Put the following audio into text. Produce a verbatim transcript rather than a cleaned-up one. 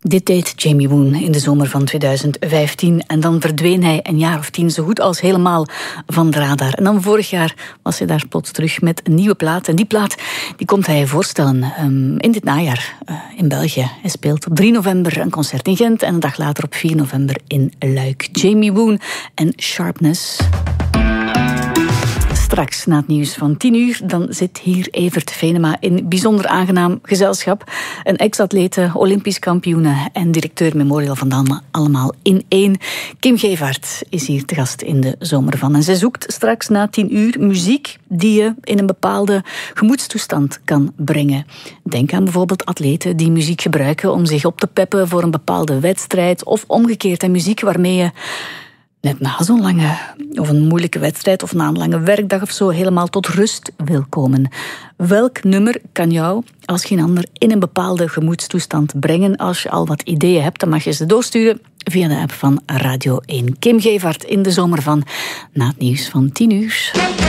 Dit deed Jamie Woon in de zomer van tweeduizend vijftien. En dan verdween hij een jaar of tien zo goed als helemaal van de radar. En dan vorig jaar was hij daar plots terug met een nieuwe plaat. En die plaat die komt hij voorstellen um, in dit najaar uh, in België. Hij speelt op drie november een concert in Gent en een dag later op vier november in Luik. Jamie Woon en Sharpness. Straks na het nieuws van tien uur, dan zit hier Evert Venema in bijzonder aangenaam gezelschap. Een ex-atlete, olympisch kampioene en directeur Memorial van Damme, allemaal in één. Kim Gevaert is hier te gast in de zomer van. En zij zoekt straks na tien uur muziek die je in een bepaalde gemoedstoestand kan brengen. Denk aan bijvoorbeeld atleten die muziek gebruiken om zich op te peppen voor een bepaalde wedstrijd. Of omgekeerd, en muziek waarmee je net na zo'n lange of een moeilijke wedstrijd of na een lange werkdag of zo helemaal tot rust wil komen. Welk nummer kan jou als geen ander in een bepaalde gemoedstoestand brengen? Als je al wat ideeën hebt, dan mag je ze doorsturen via de app van Radio één. Kim Gevaert in de zomer van na het nieuws van tien uur.